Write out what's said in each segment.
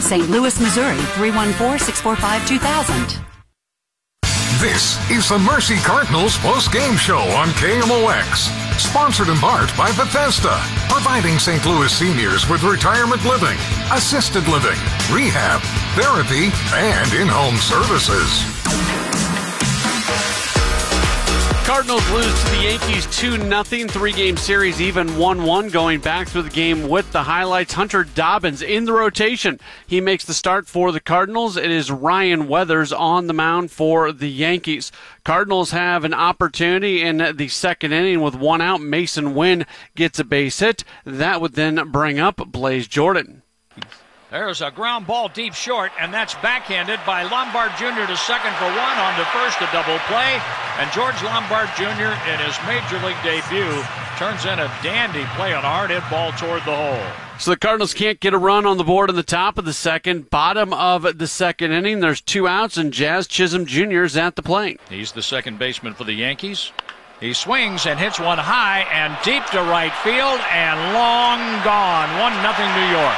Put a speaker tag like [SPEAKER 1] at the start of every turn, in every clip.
[SPEAKER 1] St. Louis, Missouri, 314-645-2000.
[SPEAKER 2] This is the Mercy Cardinals post-game show on KMOX. Sponsored in part by Bethesda, providing St. Louis seniors with retirement living, assisted living, rehab, therapy, and in-home services.
[SPEAKER 3] Cardinals lose to the Yankees 2-0, three-game series, even 1-1. Going back through the game with the highlights, Hunter Dobbins in the rotation. He makes the start for the Cardinals. It is Ryan Weathers on the mound for the Yankees. Cardinals have an opportunity in the second inning with one out. Mason Wynn gets a base hit. That would then bring up Blaze Jordan.
[SPEAKER 4] There's a ground ball deep short, and that's backhanded by Lombard Jr. to second for one, on to first, a double play. And George Lombard Jr. in his Major League debut turns in a dandy play on a hard hit ball toward the hole.
[SPEAKER 3] So the Cardinals can't get a run on the board in the top of the second. Bottom of the second inning, there's two outs, and Jazz Chisholm Jr. is at the plate.
[SPEAKER 4] He's the second baseman for the Yankees. He swings and hits one high and deep to right field, and long gone. 1-0 New York.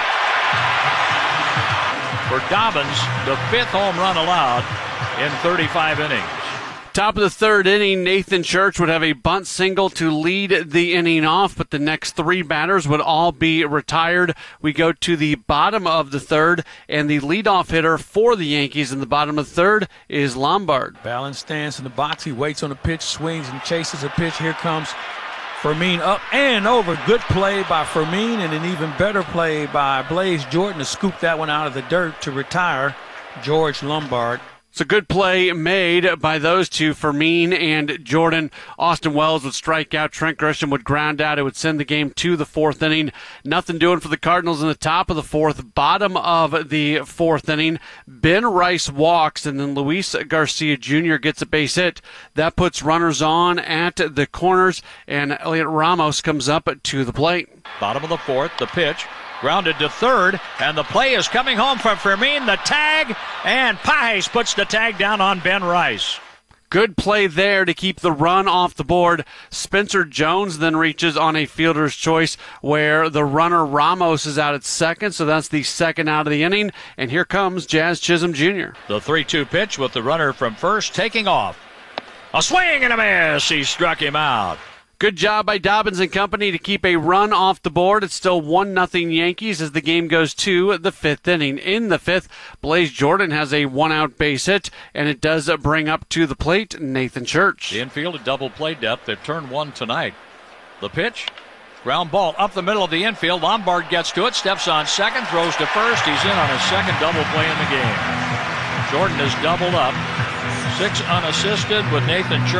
[SPEAKER 4] For Dobbins, the fifth home run allowed in 35 innings.
[SPEAKER 3] Top of the third inning, Nathan Church would have a bunt single to lead the inning off, but the next three batters would all be retired. We go to the bottom of the third, and the leadoff hitter for the Yankees in the bottom of the third is Lombard.
[SPEAKER 5] Balanced stance in the box. He waits on the pitch, swings and chases a pitch. Here comes Fermin up and over. Good play by Fermin, and an even better play by Blaze Jordan to scoop that one out of the dirt to retire George Lombard.
[SPEAKER 3] It's a good play made by those two, Fermin and Jordan. Austin Wells would strike out. Trent Grisham would ground out. It would send the game to the fourth inning. Nothing doing for the Cardinals in the top of the fourth. Bottom of the fourth inning, Ben Rice walks, and then Luis Garcia Jr. gets a base hit. That puts runners on at the corners, and Elliot Ramos comes up to the plate.
[SPEAKER 4] Bottom of the fourth, the pitch. Grounded to third, and the play is coming home from Fermin. The tag, and Pages puts the tag down on Ben Rice.
[SPEAKER 3] Good play there to keep the run off the board. Spencer Jones then reaches on a fielder's choice where the runner Ramos is out at second, so that's the second out of the inning. And here comes Jazz Chisholm Jr.
[SPEAKER 4] The 3-2 pitch with the runner from first taking off. A swing and a miss. He struck him out.
[SPEAKER 3] Good job by Dobbins and company to keep a run off the board. It's still 1-0 Yankees as the game goes to the fifth inning. In the fifth, Blaze Jordan has a one-out base hit, and it does bring up to the plate Nathan Church.
[SPEAKER 4] The infield at double play depth. They've turned one tonight. The pitch, ground ball up the middle of the infield. Lombard gets to it, steps on second, throws to first. He's in on his second double play in the game. Jordan has doubled up. 6 unassisted with Nathan Church.